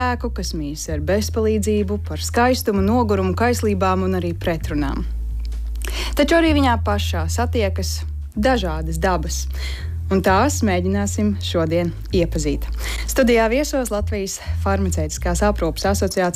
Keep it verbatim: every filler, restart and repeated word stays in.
spēku, kas mīs ar bezpalīdzību, par skaistumu, nogurumu, kaislībām un arī pretrunām. Taču arī viņā pašā satiekas dažādas dabas, un tās mēģināsim šodien iepazīt. Studijā viesos Latvijas farmaceitiskās aprūpes asociācijas